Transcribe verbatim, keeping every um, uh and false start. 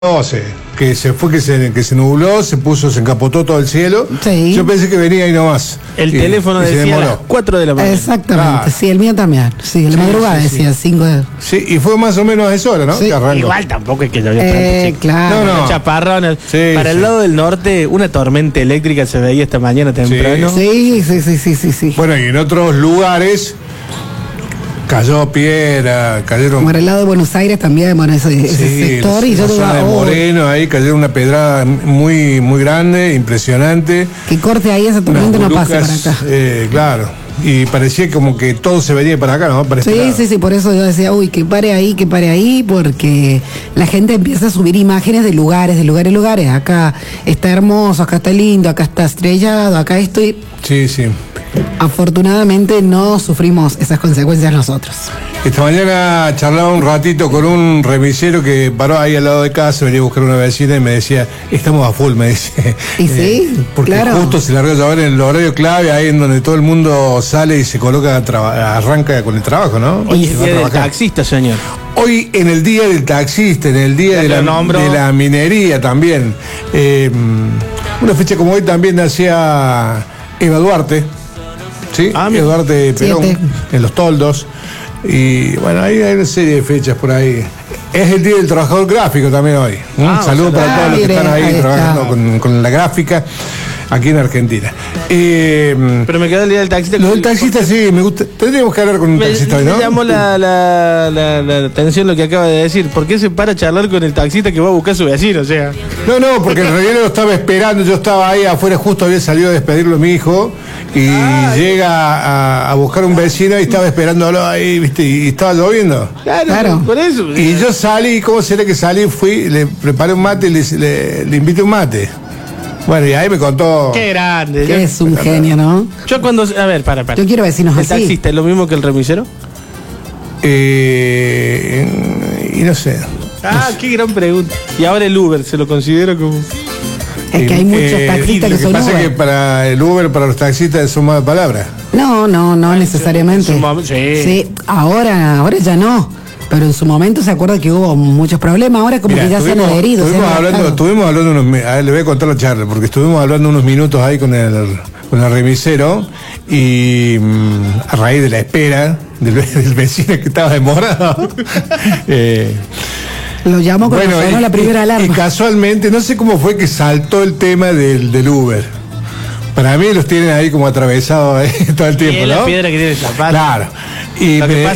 doce, que se fue, que se, que se nubló, se puso, se encapotó todo el cielo. Sí. Yo pensé que venía ahí nomás. El y, teléfono y decía a las cuatro de la mañana. Exactamente, Ah. sí, el mío también. Sí, la Sí, madrugada sí, sí. decía cinco de... Sí, y fue más o menos a esa hora, ¿no? Sí. Que arrancó. Igual tampoco es que llovió tanto, Eh, chico. claro. No, no. Chaparrones. Sí, Para sí. el lado del norte, una tormenta eléctrica se veía esta mañana temprano. Sí, sí, sí, sí, sí, sí. Bueno, y en otros lugares cayó piedra, cayeron. Por el lado de Buenos Aires también, bueno, ese, ese Sí, sector, la- y yo la digo, zona de oh, Moreno, ahí cayeron una pedrada muy, muy grande, impresionante. que corte ahí esa tormenta Unas no pase para bolucas, acá. eh, claro. Y parecía como que todo se venía para acá, ¿no? Para este Sí, lado. sí, sí, por eso yo decía, uy, que pare ahí, que pare ahí, porque la gente empieza a subir imágenes de lugares, de lugares, lugares. Acá está hermoso, acá está lindo, acá está estrellado, acá estoy. Sí, sí. Afortunadamente no sufrimos esas consecuencias nosotros. Esta mañana charlaba un ratito con un remisero que paró ahí al lado de casa, venía a buscar una vecina y me decía, estamos a full, me dice. Y sí, porque claro. justo se largó a llover en el horario clave, ahí en donde todo el mundo sale y se coloca, a traba- arranca con el trabajo, ¿no? Hoy Se es va a día del trabajar. taxista, señor. Hoy en el día del taxista, en el día Ya de te la, lo nombro. de la minería también. Eh, una fecha como hoy también nacía Eva Duarte, ¿sí? Ah, mira. Eva Duarte Perón, Siete. en Los Toldos. Y bueno, ahí hay una serie de fechas por ahí. Es el Día del Trabajador Gráfico también hoy. Un Ah, saludo o sea, para ah, todos los que mire, están ahí, ahí está. trabajando con, con la gráfica aquí en Argentina. Eh, Pero me quedó el día del taxista. lo del taxista sí, me gusta. Tendríamos que hablar con un Me, taxista hoy, me ¿no? llamó la, la, la, la atención lo que acaba de decir. ¿Por qué se para a charlar con el taxista que va a buscar a su vecino? O sea, No, no, porque en realidad lo estaba esperando, yo estaba ahí afuera, justo había salido a despedirlo mi hijo y llega a, a buscar un vecino y estaba esperándolo ahí, viste, y estaba lloviendo. claro, Claro. por eso. Y yo salí, ¿cómo será que salí? Fui, le preparé un mate y le, le, le invité un mate. Bueno, y ahí me contó. Qué grande. Que Yo, es un genio, ¿no? yo cuando. A ver, para, para. Yo quiero vecinos ¿El así. taxista es lo mismo que el remisero? Eh, y no sé. Ah, qué gran pregunta. Y ahora el Uber, ¿se lo considero como...? Es que hay Eh, muchos eh, taxistas lo que son pasa es Uber. que para el Uber, para los taxistas, son más palabras. No, no, no necesariamente. en su momento, sí. Sí, ahora, ahora ya no. Pero en su momento se acuerda que hubo muchos problemas. Ahora como Mirá, que ya se han estuvimos- adherido. se Estuvimos han hablando, adaptado. estuvimos hablando unos, mi- a ver, le voy a contar la charla, porque estuvimos hablando unos minutos ahí con el, con el remisero y mm, a raíz de la espera del, del vecino que estaba demorado. eh, Lo llamo cuando bueno, sonó y, la primera y- alarma. y casualmente, no sé cómo fue que saltó el tema del, del Uber. Para mí los tienen ahí como atravesados ahí todo el Y tiempo, es la ¿no? piedra que tiene el zapato. Claro. Y Lo que me-